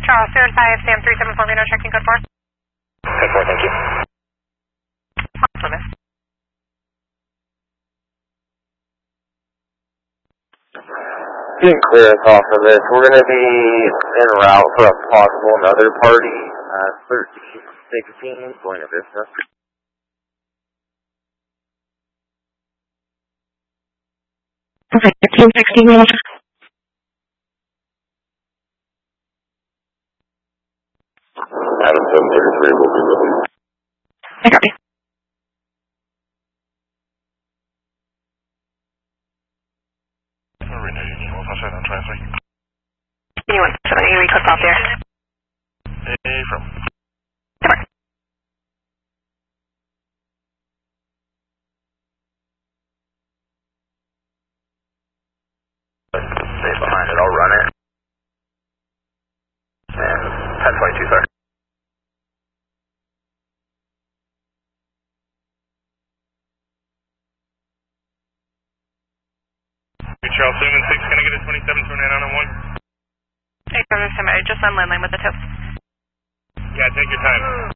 Charleston 5, Sam 374, Lino, checking code 4. Code 4, thank you. Plymouth. You can clear us off of this. We're going to be en route for a possible another party, 1316, Buena Vista. Okay, 1316, Roger. Adam 733 will be released. I got you. Anyone, so you request out there. Hey, from. Come on. Stay behind it, I'll run it. And 1022, sir. Charles Newman 6, can I get a 27 to an 901? Hey, brother, somebody just on landline with the tips. Yeah, take your time.